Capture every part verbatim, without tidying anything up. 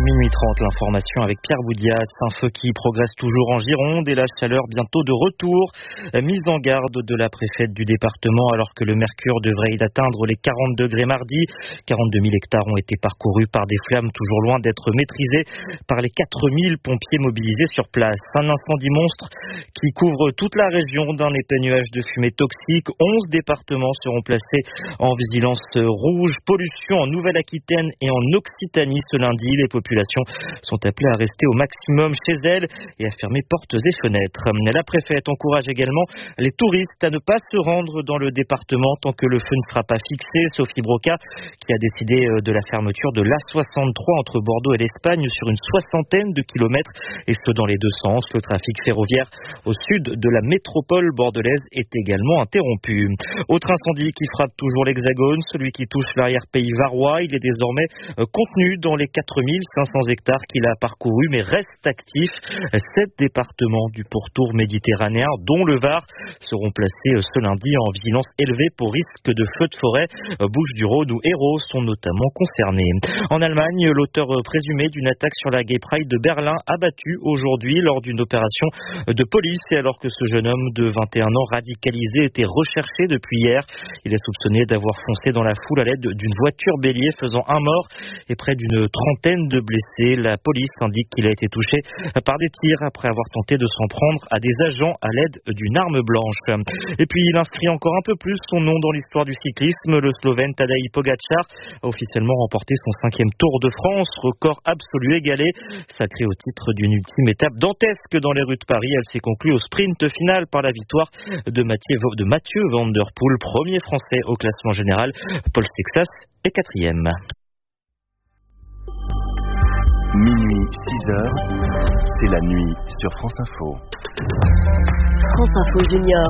Minuit trente, l'information avec Pierre Boudias. Un feu qui progresse toujours en Gironde et la chaleur bientôt de retour. Mise en garde de la préfète du département alors que le mercure devrait y atteindre les quarante degrés mardi. quarante-deux mille hectares ont été parcourus par des flammes toujours loin d'être maîtrisées par les quatre mille pompiers mobilisés sur place. Un incendie monstre qui couvre toute la région d'un épais nuage de fumée toxique. onze départements seront placés en vigilance rouge. Pollution en Nouvelle-Aquitaine et en Occitanie ce lundi. Les populations sont appelées à rester au maximum chez elles et à fermer portes et fenêtres. La préfète encourage également les touristes à ne pas se rendre dans le département tant que le feu ne sera pas fixé. Sophie Broca qui a décidé de la fermeture de l'A soixante-trois entre Bordeaux et l'Espagne sur une soixantaine de kilomètres et ce dans les deux sens. Le trafic ferroviaire au sud de la métropole bordelaise est également interrompu. Autre incendie qui frappe toujours l'Hexagone, celui qui touche l'arrière-pays varois. Il est désormais contenu dans les quatre mille cinq cents hectares qu'il a parcouru mais reste actif. Sept départements du pourtour méditerranéen, dont le Var, seront placés ce lundi en vigilance élevée pour risque de feux de forêt. Bouches-du-Rhône ou Hérault sont notamment concernés. En Allemagne, l'auteur présumé d'une attaque sur la Gay Pride de Berlin abattu aujourd'hui lors d'une opération de police et alors que ce jeune homme de vingt et un ans radicalisé était recherché depuis hier. Il est soupçonné d'avoir foncé dans la foule à l'aide d'une voiture bélier faisant un mort et près d'une trentaine de blessés. La police indique qu'il a été touché par des tirs après avoir tenté de s'en prendre à des agents à l'aide d'une arme blanche. Et puis il inscrit encore un peu plus son nom dans l'histoire du cyclisme. Le Slovène Tadej Pogačar a officiellement remporté son cinquième Tour de France, record absolu égalé, sacré au titre d'une ultime étape dantesque dans les rues de Paris. Elle s'est conclue au sprint final par la victoire de Mathieu, de Mathieu Van Der Poel, premier français au classement général. Paul Sexas est quatrième. Minuit, six heures, c'est la nuit sur France Info. France Info Junior.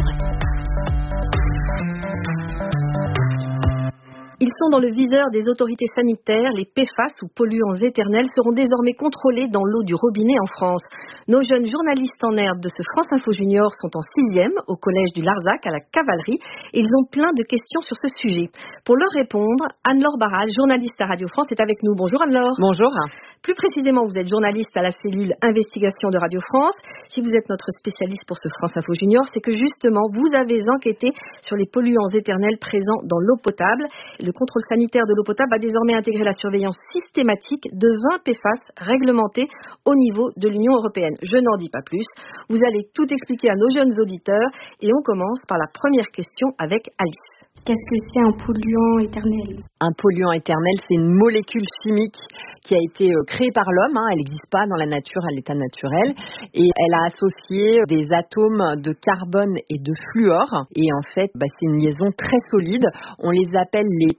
Ils sont dans le viseur des autorités sanitaires. Les P F A S ou polluants éternels seront désormais contrôlés dans l'eau du robinet en France. Nos jeunes journalistes en herbe de ce France Info Junior sont en sixième au collège du Larzac à la Cavalerie et ils ont plein de questions sur ce sujet. Pour leur répondre, Anne-Laure Barral, journaliste à Radio France, est avec nous. Bonjour Anne-Laure. Bonjour. Plus précisément, vous êtes journaliste à la cellule Investigation de Radio France. Si vous êtes notre spécialiste pour ce France Info Junior, c'est que justement, vous avez enquêté sur les polluants éternels présents dans l'eau potable. Le contrôle sanitaire de l'eau potable a désormais intégré la surveillance systématique de vingt P F A S réglementés au niveau de l'Union européenne. Je n'en dis pas plus. Vous allez tout expliquer à nos jeunes auditeurs et on commence par la première question avec Alice. Qu'est-ce que c'est un polluant éternel ? Un polluant éternel, c'est une molécule chimique qui a été créée par l'homme. Hein. Elle n'existe pas dans la nature à l'état naturel. Et elle a associé des atomes de carbone et de fluor. Et en fait, bah, c'est une liaison très solide. On les appelle les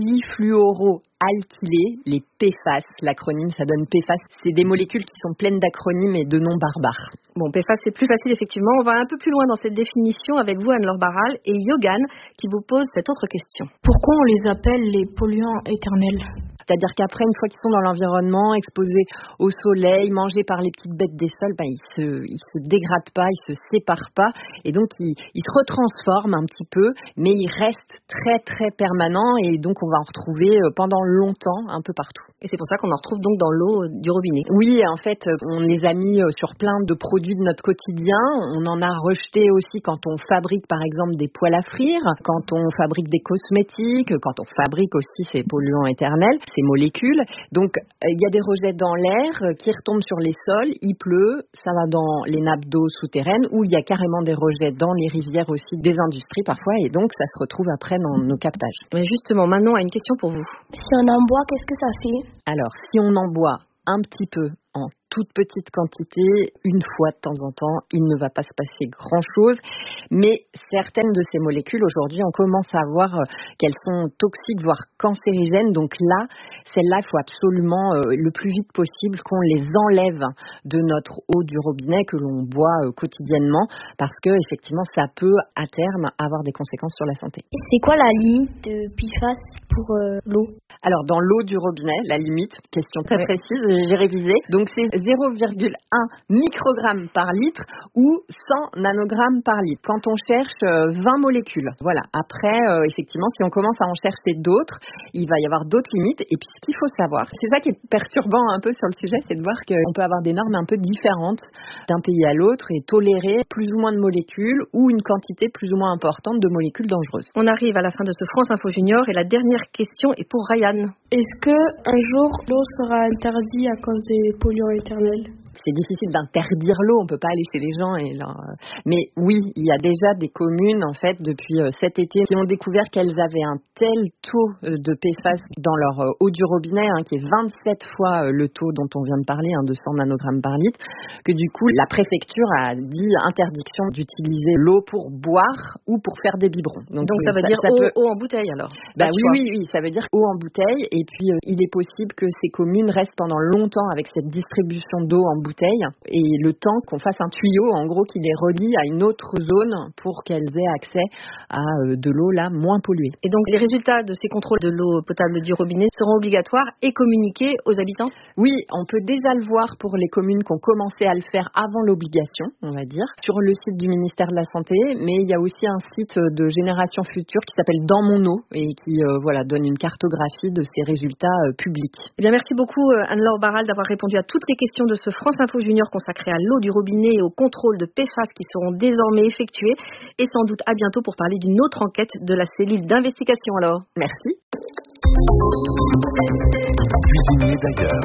polyfluoroalkylés, les P F A S. L'acronyme, ça donne P F A S. C'est des molécules qui sont pleines d'acronymes et de noms barbares. Bon, P F A S, c'est plus facile, effectivement. On va un peu plus loin dans cette définition avec vous, Anne-Laure Barral, et Yogan, qui vous pose cette autre question. Pourquoi on les appelle les polluants éternels ? C'est-à-dire qu'après, une fois qu'ils sont dans l'environnement, exposés au soleil, mangés par les petites bêtes des sols, ben, ils se, ils se dégradent pas, ils se séparent pas, et donc ils, ils se retransforment un petit peu, mais ils restent très très permanents, et donc on va en retrouver pendant longtemps, un peu partout. Et c'est pour ça qu'on en retrouve donc dans l'eau du robinet. Oui, en fait, on les a mis sur plein de produits de notre quotidien. On en a rejeté aussi quand on fabrique, par exemple, des poêles à frire, quand on fabrique des cosmétiques, quand on fabrique aussi ces polluants éternels. Ces molécules. Donc, il y a des rejets dans l'air qui retombent sur les sols, il pleut, ça va dans les nappes d'eau souterraines ou il y a carrément des rejets dans les rivières aussi, des industries parfois, et donc ça se retrouve après dans nos captages. Mais justement, Manon a une question pour vous. Si on en boit, qu'est-ce que ça fait ? Alors, si on en boit un petit peu en toute petite quantité, une fois de temps en temps, il ne va pas se passer grand-chose. Mais certaines de ces molécules, aujourd'hui, on commence à voir qu'elles sont toxiques, voire cancérigènes. Donc là, celles-là, il faut absolument, euh, le plus vite possible, qu'on les enlève de notre eau du robinet que l'on boit euh, quotidiennement, parce que effectivement, ça peut, à terme, avoir des conséquences sur la santé. Et c'est quoi la limite de P F A S pour euh, l'eau ? Alors, dans l'eau du robinet, la limite, question très précise, j'ai révisé. Donc, c'est zéro virgule un microgramme par litre ou cent nanogrammes par litre. Quand on cherche vingt molécules. Voilà. Après, euh, effectivement, si on commence à en chercher d'autres, il va y avoir d'autres limites. Et puis, ce qu'il faut savoir, c'est ça qui est perturbant un peu sur le sujet, c'est de voir qu'on peut avoir des normes un peu différentes d'un pays à l'autre et tolérer plus ou moins de molécules ou une quantité plus ou moins importante de molécules dangereuses. On arrive à la fin de ce France Info Junior et la dernière question est pour Ryan. Est-ce qu'un jour l'eau sera interdite à cause des polluants éternels ? C'est difficile d'interdire l'eau, on peut pas aller chez les gens et leur... mais oui, il y a déjà des communes en fait depuis cet été qui ont découvert qu'elles avaient un tel taux de P F A S dans leur eau du robinet, hein, qui est vingt-sept fois le taux dont on vient de parler, hein, de cent nanogrammes par litre, que du coup la préfecture a dit interdiction d'utiliser l'eau pour boire ou pour faire des biberons. Donc, Donc ça veut ça, dire ça eau, peut... eau en bouteille alors. Bah oui, oui, oui, ça veut dire eau en bouteille et puis euh, il est possible que ces communes restent pendant longtemps avec cette distribution d'eau en bouteille. Et le temps qu'on fasse un tuyau, en gros, qui les relie à une autre zone pour qu'elles aient accès à de l'eau là moins polluée. Et donc les résultats de ces contrôles de l'eau potable du robinet seront obligatoires et communiqués aux habitants ? Oui, on peut déjà le voir pour les communes qui ont commencé à le faire avant l'obligation, on va dire, sur le site du ministère de la Santé, mais il y a aussi un site de Génération Future qui s'appelle Dans mon eau et qui euh, voilà, donne une cartographie de ces résultats euh, publics. Eh bien, merci beaucoup Anne-Laure Barral d'avoir répondu à toutes les questions de ce France Info Junior consacré à l'eau du robinet et au contrôle de P F A S qui seront désormais effectués et sans doute à bientôt pour parler d'une autre enquête de la cellule d'investigation alors. Merci. Cuisinier d'ailleurs.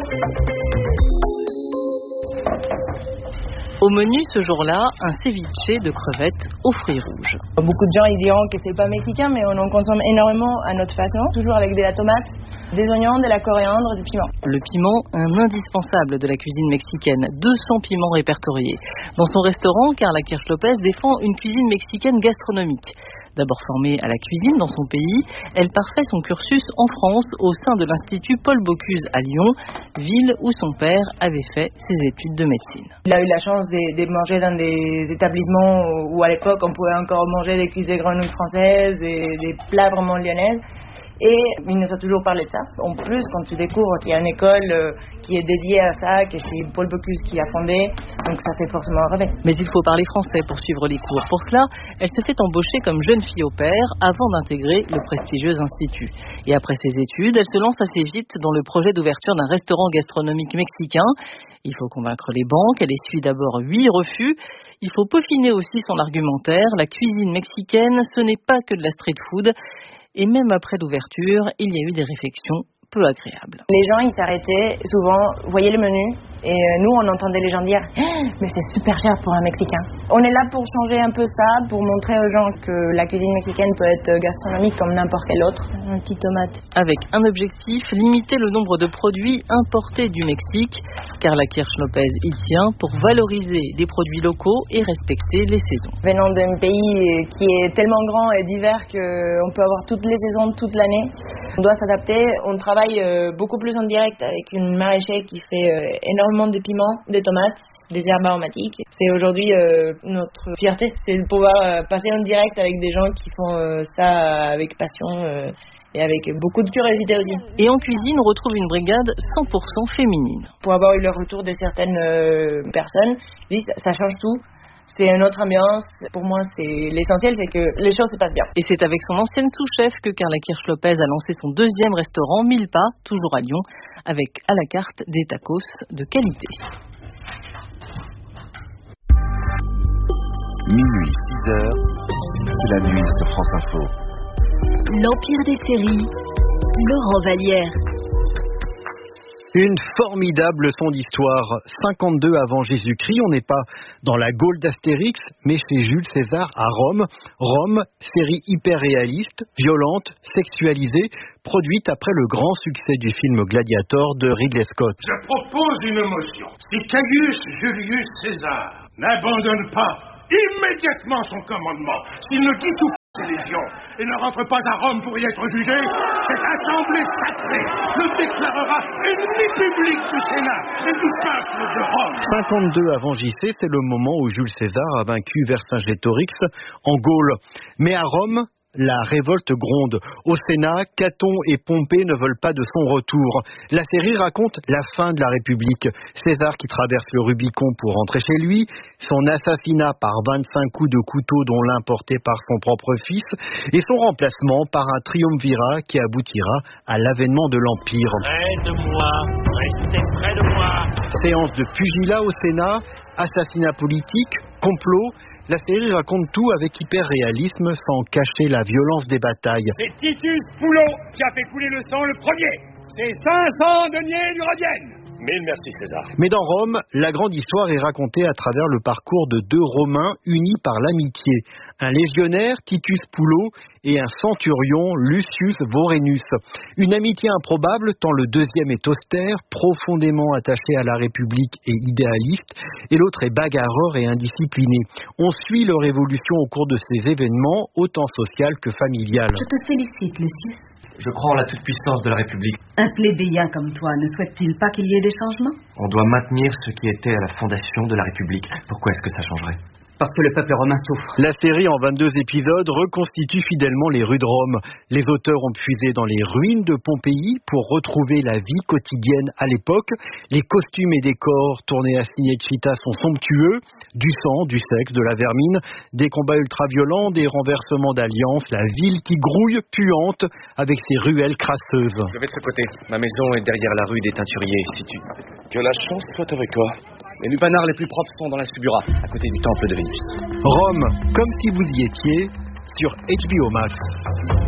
Au menu ce jour-là, un ceviche de crevettes aux fruits rouges. Beaucoup de gens ils diront que c'est pas mexicain, mais on en consomme énormément à notre façon, toujours avec de la tomate, des oignons, de la coriandre, du piment. Le piment, un indispensable de la cuisine mexicaine, deux cents piments répertoriés. Dans son restaurant, Carla Kirch-Lopez défend une cuisine mexicaine gastronomique. D'abord formée à la cuisine dans son pays, elle parfait son cursus en France au sein de l'Institut Paul Bocuse à Lyon, ville où son père avait fait ses études de médecine. Il a eu la chance de, de manger dans des établissements où à l'époque on pouvait encore manger des cuisses de grenouilles françaises et des plats vraiment lyonnaises. Et il nous a toujours parlé de ça. En plus, quand tu découvres qu'il y a une école euh, qui est dédiée à ça, que c'est Paul Bocuse qui a fondé, donc ça fait forcément rêver. Mais il faut parler français pour suivre les cours. Pour cela, elle se fait embaucher comme jeune fille au pair avant d'intégrer le prestigieux institut. Et après ses études, elle se lance assez vite dans le projet d'ouverture d'un restaurant gastronomique mexicain. Il faut convaincre les banques. Elle essuie d'abord huit refus. Il faut peaufiner aussi son argumentaire. La cuisine mexicaine, ce n'est pas que de la street food. Et même après l'ouverture, il y a eu des réflexions peu agréables. Les gens, ils s'arrêtaient souvent, voyaient le menu, et nous, on entendait les gens dire ah, « mais c'est super cher pour un Mexicain ». On est là pour changer un peu ça, pour montrer aux gens que la cuisine mexicaine peut être gastronomique comme n'importe quelle autre. Un petit tomate. Avec un objectif, limiter le nombre de produits importés du Mexique. Carla Kirch-Lopez y tient pour valoriser des produits locaux et respecter les saisons. Venant d'un pays qui est tellement grand et divers qu'on peut avoir toutes les saisons toute l'année, on doit s'adapter. On travaille beaucoup plus en direct avec une maraîchère qui fait énormément de piments, de tomates, des herbes aromatiques. C'est aujourd'hui euh, notre fierté, c'est de pouvoir euh, passer en direct avec des gens qui font euh, ça avec passion euh, et avec beaucoup de curiosité aussi. Et en cuisine, on retrouve une brigade cent pour cent féminine. Pour avoir eu le retour de certaines euh, personnes, ça, ça change tout. C'est une autre ambiance. Pour moi, c'est l'essentiel, c'est que les choses se passent bien. Et c'est avec son ancienne sous-chef que Carla Kirch-Lopez a lancé son deuxième restaurant, Mille Pas, toujours à Lyon, avec à la carte des tacos de qualité. Minuit, six heures, c'est la nuit sur France Info. L'Empire des séries, Laurent Vallière. Une formidable leçon d'histoire. cinquante-deux avant Jésus-Christ, on n'est pas dans la Gaule d'Astérix, mais chez Jules César à Rome. Rome, série hyper réaliste, violente, sexualisée, produite après le grand succès du film Gladiator de Ridley Scott. Je propose une motion. Si Caius Julius César n'abandonne pas immédiatement son commandement, s'il ne quitte pas ses légions et ne rentre pas à Rome pour y être jugé, cette assemblée sacrée le déclarera ennemi public du Sénat et du peuple de Rome. cinquante-deux avant J C, c'est le moment où Jules César a vaincu Vercingétorix en Gaule. Mais à Rome, la révolte gronde. Au Sénat, Caton et Pompée ne veulent pas de son retour. La série raconte la fin de la République. César qui traverse le Rubicon pour rentrer chez lui, son assassinat par vingt-cinq coups de couteau dont l'un porté par son propre fils, et son remplacement par un triumvirat qui aboutira à l'avènement de l'Empire. Près de moi, restez près de moi. Séance de pugilat au Sénat, assassinat politique, complot. La série raconte tout avec hyper-réalisme sans cacher la violence des batailles. C'est Titus Poulot qui a fait couler le sang le premier. C'est cinq cents deniers du Rodienne. Mille merci César. Mais dans Rome, la grande histoire est racontée à travers le parcours de deux Romains unis par l'amitié. Un légionnaire, Titus Poulot, et un centurion, Lucius Vorenus. Une amitié improbable tant le deuxième est austère, profondément attaché à la République et idéaliste, et l'autre est bagarreur et indiscipliné. On suit leur évolution au cours de ces événements, autant sociales que familiales. Je te félicite, Lucius. Je crois en la toute-puissance de la République. Un plébéien comme toi ne souhaite-t-il pas qu'il y ait des changements? On doit maintenir ce qui était à la fondation de la République. Pourquoi est-ce que ça changerait? Parce que le peuple romain souffre. La série en vingt-deux épisodes reconstitue fidèlement les rues de Rome. Les auteurs ont puisé dans les ruines de Pompéi pour retrouver la vie quotidienne à l'époque. Les costumes et décors tournés à Cinecittà sont somptueux. Du sang, du sexe, de la vermine, des combats ultra-violents, des renversements d'alliances, la ville qui grouille, puante, avec ses ruelles crasseuses. Je vais de ce côté. Ma maison est derrière la rue des Teinturiers, si tu... Que la chance soit avec toi. Les lupanards les plus propres sont dans la Subura, à côté du temple de Vénus. Rome, comme si vous y étiez, sur H B O Max.